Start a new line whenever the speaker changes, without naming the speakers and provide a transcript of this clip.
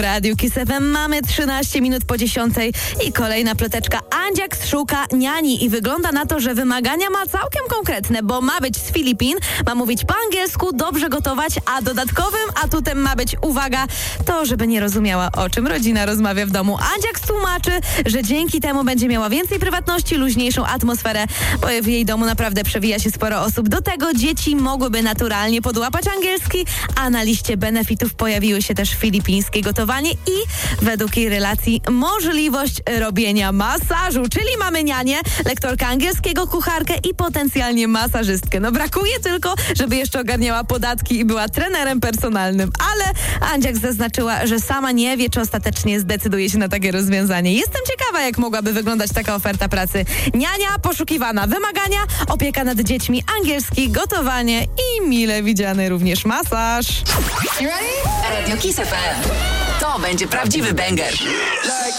Radiu Kiss FM mamy 13 minut po 10 i kolejna ploteczka. Andziak szuka niani i wygląda na to, że wymagania ma całkiem konkretne, bo ma być z Filipin, ma mówić po angielsku, dobrze gotować, a dodatkowym atutem ma być, uwaga, to, żeby nie rozumiała, o czym rodzina rozmawia w domu. Andziak tłumaczy, że dzięki temu będzie miała więcej prywatności, luźniejszą atmosferę, bo w jej domu naprawdę przewija się sporo osób. Do tego dzieci mogłyby naturalnie podłapać angielski, a na liście benefitów pojawiły się też filipińskie gotowanie i według jej relacji możliwość robienia masażu, czyli mamy nianię, lektorkę angielskiego, kucharkę i potencjalnie masażystkę. No brakuje tylko, żeby jeszcze ogarniała podatki i była trenerem personalnym, ale Andziak zaznaczyła, że sama nie wie, czy ostatecznie zdecyduje się na takie rozwiązanie. Jestem ciekawa, jak mogłaby wyglądać taka oferta pracy. Niania, poszukiwana, wymagania, opieka nad dziećmi, angielski, gotowanie i mile widziany również masaż.
Radio Kiss FM. To będzie prawdziwy banger.